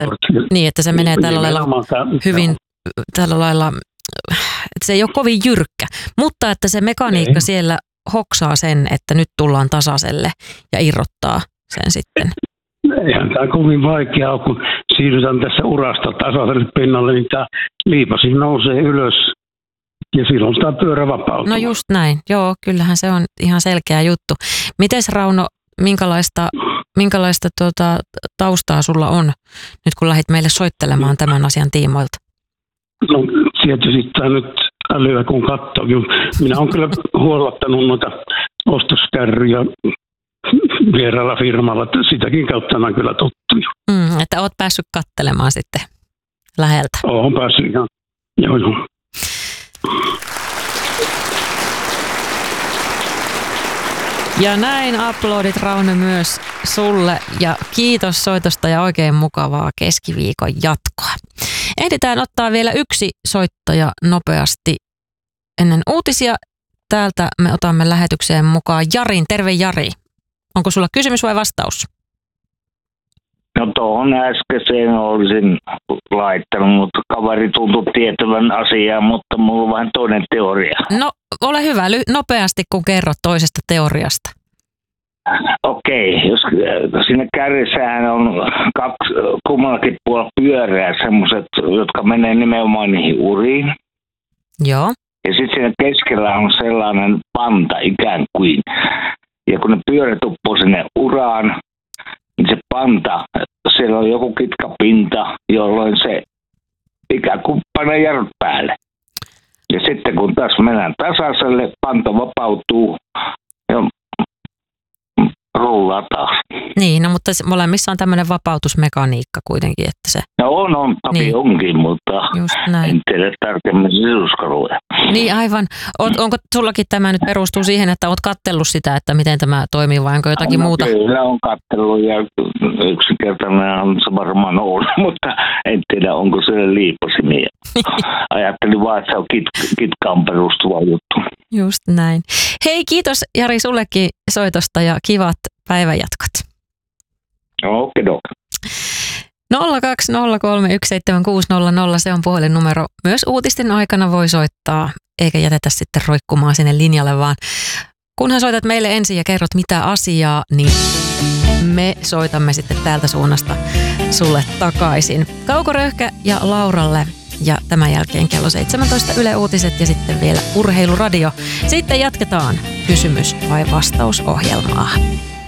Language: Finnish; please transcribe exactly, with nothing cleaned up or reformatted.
niin, että se menee tällä lailla hyvin, tällä lailla, että se ei ole kovin jyrkkä, mutta että se mekaniikka ei. Siellä hoksaa sen, että nyt tullaan tasaiselle ja irrottaa sen sitten. Eihän tämä kovin vaikeaa, kun siirrytään tässä urasta tasaiselle pinnalle, niin tämä liipasi nousee ylös ja silloin tämä pyörä vapautuu. No just näin, joo, kyllähän se on ihan selkeä juttu. Mites Rauno, minkälaista, minkälaista tuota, taustaa sulla on nyt kun lähdit meille soittelemaan tämän asian tiimoilta? No tietysti tämä nyt älyä kun katsoo. Minä olen kyllä huollattanut noita ostoskärryjä vieraalla firmalla, että sitäkin kautta on kyllä tuttu. Mm, että olet päässyt katselemaan sitten läheltä. Olen päässyt ihan, joo joo. Ja näin aplodit Rauno myös sulle ja kiitos soitosta ja oikein mukavaa keskiviikon jatkoa. Ehditään ottaa vielä yksi soittaja nopeasti ennen uutisia. Täältä me otamme lähetykseen mukaan Jarin. Terve Jari. Onko sulla kysymys vai vastaus? No tuohon äskeiseen olisin laittanut, mutta kaveri tuntui tietävän asiaa, mutta mulla on vähän toinen teoria. No ole hyvä, ly- nopeasti kun kerrot toisesta teoriasta. Okei, jos siinä kärjessähän on kaksi kummallakin puolella pyörää, semmoiset, jotka menee nimenomaan niihin uriin. Joo. Ja sitten siinä keskellä on sellainen panta ikään kuin. Ja kun ne pyörät uppoo sinne uraan, niin se panta, siellä on joku kitkapinta, jolloin se ikään kuin panee jarrut päälle. Ja sitten kun taas mennään tasaiselle, panta vapautuu ja rullaa taas. Niin, no mutta molemmissa on tämmöinen vapautusmekaniikka kuitenkin, että se... No on, on, toki niin. Onkin, mutta en tiedä tarkemmin sisuskaluja. Niin aivan. Oot, onko sullakin tämä nyt perustuu siihen, että oot kattellut sitä, että miten tämä toimii vai onko jotakin no, muuta? Kyllä on kattellut ja yksinkertainen on se varmaan ollut, mutta en tiedä onko se liipasimia. Ajattelin vaan, että se on kit- kitkaan perustuva juttu. Just näin. Hei, kiitos Jari sullekin soitosta ja kivat päivänjatkot. Okei, dok. nolla kaksi nolla kolme yksi seitsemän kuusi nolla nolla, se on puhelinnumero. Myös uutisten aikana voi soittaa, eikä jätetä sitten roikkumaan sinne linjalle, vaan kunhan soitat meille ensin ja kerrot mitä asiaa, niin me soitamme sitten täältä suunnasta sulle takaisin. Kauko Röyhkä ja Lauralle. Ja tämän jälkeen kello seitsemäntoista Yle Uutiset ja sitten vielä Urheiluradio. Sitten jatketaan kysymys- vai vastausohjelmaa.